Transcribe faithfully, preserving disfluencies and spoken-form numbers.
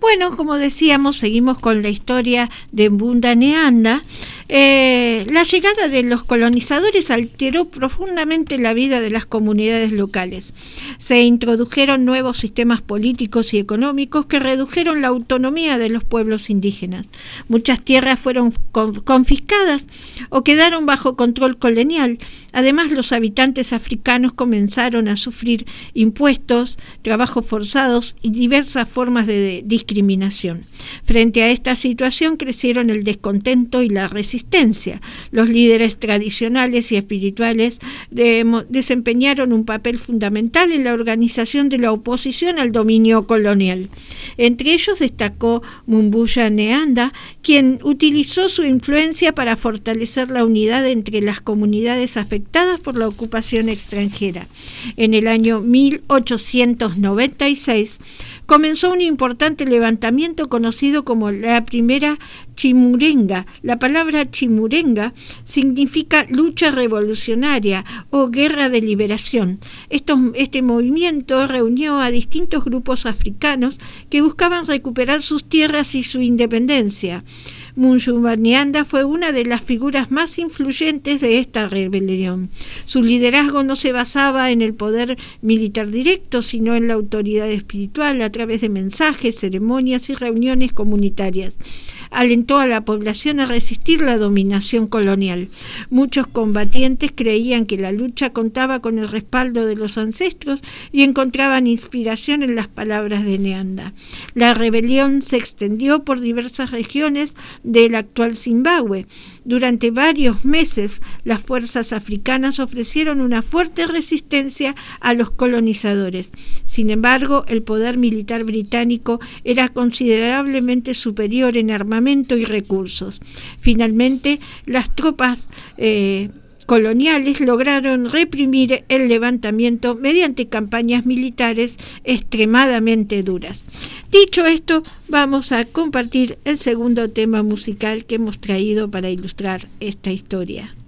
Bueno, como decíamos, seguimos con la historia de Mbunda Neanda. Eh, la llegada de los colonizadores alteró profundamente la vida de las comunidades locales. Se introdujeron nuevos sistemas políticos y económicos que redujeron la autonomía de los pueblos indígenas. Muchas tierras fueron confiscadas o quedaron bajo control colonial. Además, los habitantes africanos comenzaron a sufrir impuestos, trabajos forzados y diversas formas de discriminación. Frente a esta situación crecieron el descontento y la resistencia. Los líderes tradicionales y espirituales de, desempeñaron un papel fundamental en la organización de la oposición al dominio colonial. Entre ellos destacó Mbunda Neanda, quien utilizó su influencia para fortalecer la unidad entre las comunidades afectadas por la ocupación extranjera. En el año mil ochocientos noventa y seis comenzó un importante levantamiento conocido como la Primera Chimurenga. La palabra Chimurenga significa lucha revolucionaria o guerra de liberación. Esto, este movimiento reunió a distintos grupos africanos que buscaban recuperar sus tierras y su independencia. Mbunda Neanda fue una de las figuras más influyentes de esta rebelión. Su liderazgo no se basaba en el poder militar directo, sino en la autoridad espiritual a través de mensajes, ceremonias y reuniones comunitarias. Alentó a la población a resistir la dominación colonial. Muchos combatientes creían que la lucha contaba con el respaldo de los ancestros y encontraban inspiración en las palabras de Neanda. La rebelión se extendió por diversas regiones del actual Zimbabue. Durante varios meses, las fuerzas africanas ofrecieron una fuerte resistencia a los colonizadores. Sin embargo, el poder militar británico era considerablemente superior en armamento y recursos. Finalmente, las tropas eh, coloniales lograron reprimir el levantamiento mediante campañas militares extremadamente duras. Dicho esto, vamos a compartir el segundo tema musical que hemos traído para ilustrar esta historia.